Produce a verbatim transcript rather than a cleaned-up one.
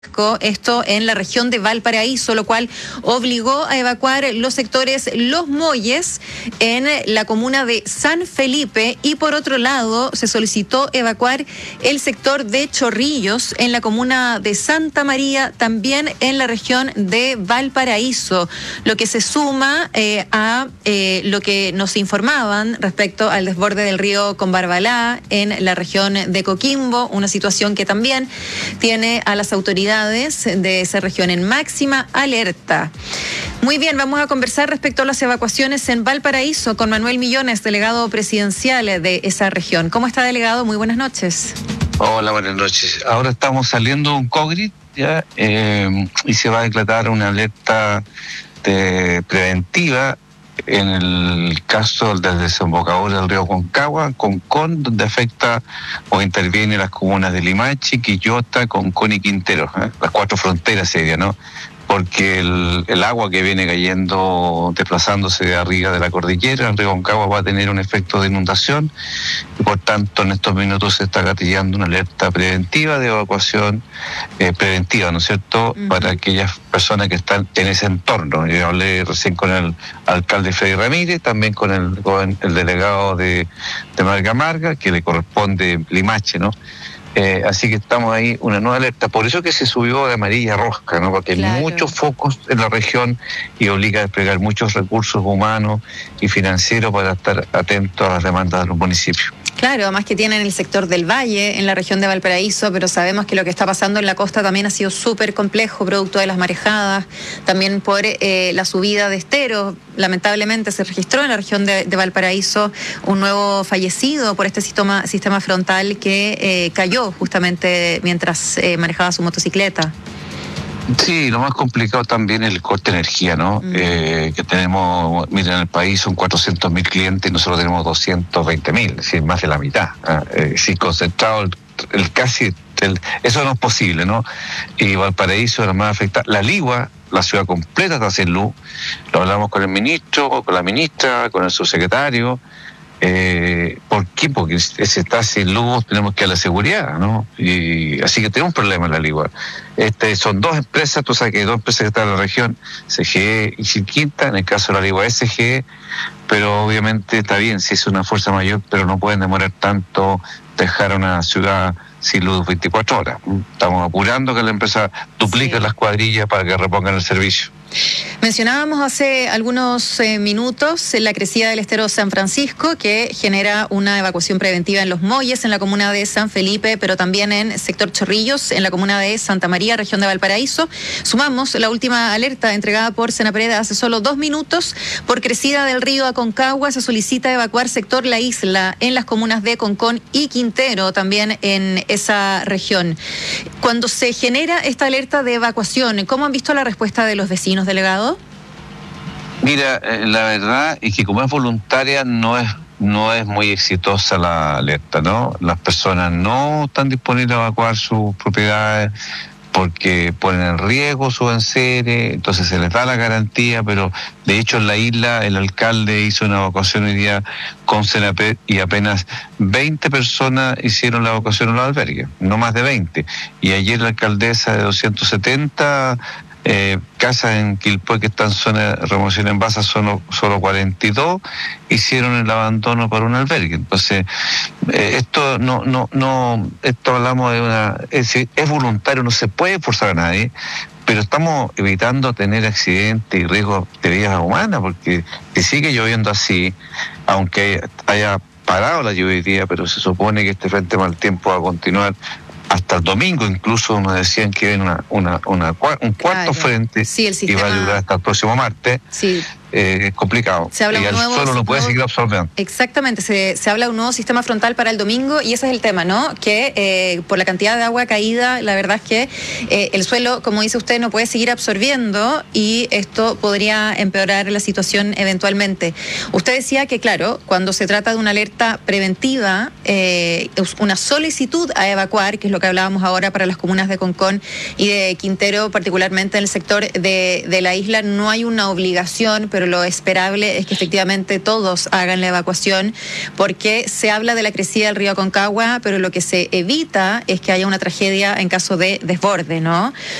Esto en la región de Valparaíso, lo cual obligó a evacuar los sectores Los Molles en la comuna de San Felipe, y por otro lado se solicitó evacuar el sector de Chorrillos en la comuna de Santa María, también en la región de Valparaíso, lo que se suma eh, a eh, lo que nos informaban respecto al desborde del río Combarbalá en la región de Coquimbo, una situación que también tiene a las autoridades de esa región en máxima alerta. Muy bien, vamos a conversar respecto a las evacuaciones en Valparaíso con Manuel Millones, delegado presidencial de esa región. ¿Cómo está, delegado? Muy buenas noches. Hola, buenas noches. Ahora estamos saliendo de un COVID ya eh, y se va a declarar una alerta de preventiva en el caso del desembocador del río Concagua, Concón, donde afecta o interviene las comunas de Limache, Quillota, Concón y Quintero, ¿eh? Las cuatro fronteras serias, ¿no? Porque el, el agua que viene cayendo, desplazándose de arriba de la cordillera, el río Concagua va a tener un efecto de inundación y por tanto en estos minutos se está gatillando una alerta preventiva de evacuación eh, preventiva, ¿no es cierto?, uh-huh. Para aquellas personas que están en ese entorno. Yo hablé recién con el alcalde Freddy Ramírez, también con el, con el delegado de, de Marga Marga, que le corresponde Limache, ¿no? Eh, así que estamos ahí, una nueva alerta. Por eso que se subió de amarilla a roja, ¿no? Porque claro, hay muchos focos en la región y obliga a desplegar muchos recursos humanos y financieros para estar atentos a las demandas de los municipios. Claro, además que tienen el sector del Valle en la región de Valparaíso, pero sabemos que lo que está pasando en la costa también ha sido súper complejo, producto de las marejadas, también por eh, la subida de esteros. Lamentablemente se registró en la región de, de Valparaíso un nuevo fallecido por este sistema, sistema frontal que eh, cayó justamente mientras eh, manejaba su motocicleta. Sí, lo más complicado también es el corte de energía, ¿no? Mm. Eh, que tenemos, miren, en el país son cuatrocientos mil clientes y nosotros tenemos doscientos veinte mil, es decir, más de la mitad. ¿eh? Sí, concentrado el, el casi, el, eso no es posible, ¿no? Y Valparaíso era más afectada. La Ligua, la ciudad completa está sin luz. Lo hablamos con el ministro, con la ministra, con el subsecretario. Eh, ¿Por qué? Porque se está sin luz, tenemos que dar la seguridad, ¿no? Y así que tenemos un problema en la Ligua. Este, son dos empresas, tú sabes que hay dos empresas que están en la región, C G E y Chilquinta, en el caso de la Ligua S G E, pero obviamente está bien si es una fuerza mayor, pero no pueden demorar tanto dejar una ciudad sin luz veinticuatro horas. Estamos apurando que la empresa duplique sí. las cuadrillas para que repongan el servicio. Mencionábamos hace algunos eh, minutos la crecida del estero San Francisco, que genera una evacuación preventiva en Los Molles, en la comuna de San Felipe, pero también en sector Chorrillos, en la comuna de Santa María, región de Valparaíso. Sumamos la última alerta entregada por Senapred hace solo dos minutos. Por crecida del río Aconcagua se solicita evacuar sector La Isla en las comunas de Concón y Quintero, también en esa región. Cuando se genera esta alerta de evacuación, ¿cómo han visto la respuesta de los vecinos, delegado? Mira, eh, la verdad es que como es voluntaria no es no es muy exitosa la alerta, ¿no? Las personas no están disponibles a evacuar sus propiedades porque ponen en riesgo su enseres, entonces se les da la garantía, pero de hecho en la isla el alcalde hizo una evacuación hoy día con Senapred y apenas veinte personas hicieron la evacuación en los albergues, no más de veinte. Y ayer la alcaldesa de doscientos setenta Eh, casas en Quilpué que están en zona de remoción en base, solo, solo cuarenta y dos hicieron el abandono para un albergue. Entonces, eh, esto no, no, no, esto hablamos de una, es, es voluntario, no se puede forzar a nadie, pero estamos evitando tener accidentes y riesgos de vidas humanas, porque si sigue lloviendo así, aunque haya parado la lluvia, pero se supone que este frente mal tiempo va a continuar hasta el domingo, incluso nos decían que viene una, una, una, un cuarto claro. frente sí, el sistema... y va a durar hasta el próximo martes. Sí. Eh, es complicado. Se habla y el nuevo, suelo no puede nuevo, seguir absorbiendo. Exactamente, se, se habla de un nuevo sistema frontal para el domingo y ese es el tema, ¿no? Que eh, por la cantidad de agua caída, la verdad es que eh, el suelo, como dice usted, no puede seguir absorbiendo y esto podría empeorar la situación eventualmente. Usted decía que, claro, cuando se trata de una alerta preventiva, eh, una solicitud a evacuar, que es lo que hablábamos ahora para las comunas de Concón y de Quintero, particularmente en el sector de, de la isla, no hay una obligación, pero pero lo esperable es que efectivamente todos hagan la evacuación, porque se habla de la crecida del río Aconcagua, pero lo que se evita es que haya una tragedia en caso de desborde, ¿no?